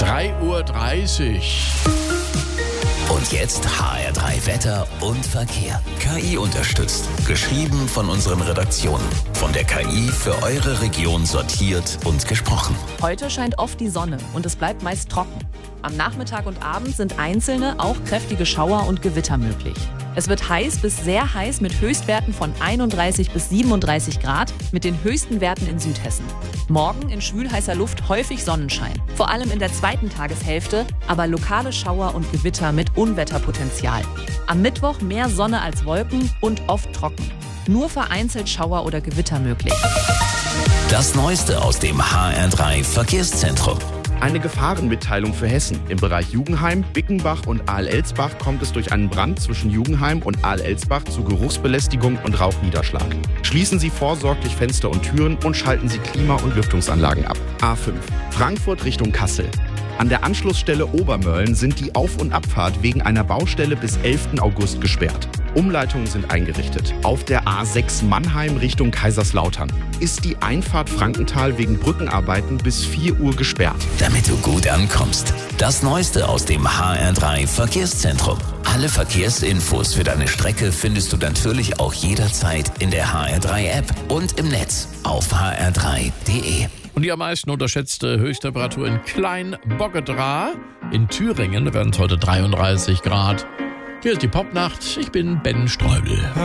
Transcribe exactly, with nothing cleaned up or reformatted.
drei Uhr dreißig. Und jetzt H R drei Wetter und Verkehr. K I unterstützt. Geschrieben von unseren Redaktionen. Von der K I für eure Region sortiert und gesprochen. Heute scheint oft die Sonne und es bleibt meist trocken. Am Nachmittag und Abend sind einzelne, auch kräftige Schauer und Gewitter möglich. Es wird heiß bis sehr heiß mit Höchstwerten von einunddreißig bis siebenunddreißig Grad mit den höchsten Werten in Südhessen. Morgen in schwülheißer Luft häufig Sonnenschein. Vor allem in der zweiten Tageshälfte, aber lokale Schauer und Gewitter mit Unwetterpotenzial. Am Mittwoch mehr Sonne als Wolken und oft trocken. Nur vereinzelt Schauer oder Gewitter möglich. Das Neueste aus dem H R drei Verkehrszentrum. Eine Gefahrenmitteilung für Hessen. Im Bereich Jugenheim, Bickenbach und Ahl-Elsbach kommt es durch einen Brand zwischen Jugenheim und Ahl-Elsbach zu Geruchsbelästigung und Rauchniederschlag. Schließen Sie vorsorglich Fenster und Türen und schalten Sie Klima- und Lüftungsanlagen ab. A fünf. Frankfurt Richtung Kassel. An der Anschlussstelle Obermölln sind die Auf- und Abfahrt wegen einer Baustelle bis elften August gesperrt. Umleitungen sind eingerichtet. Auf der A sechs Mannheim Richtung Kaiserslautern ist die Einfahrt Frankenthal wegen Brückenarbeiten bis vier Uhr gesperrt. Damit du gut ankommst. Das Neueste aus dem H R drei Verkehrszentrum. Alle Verkehrsinfos für deine Strecke findest du natürlich auch jederzeit in der H R drei App und im Netz auf h r drei punkt d e. Und die am meisten unterschätzte Höchsttemperatur in Klein-Boggedra. In Thüringen werden es heute dreiunddreißig Grad. Hier ist die Popnacht. Ich bin Ben Streubel.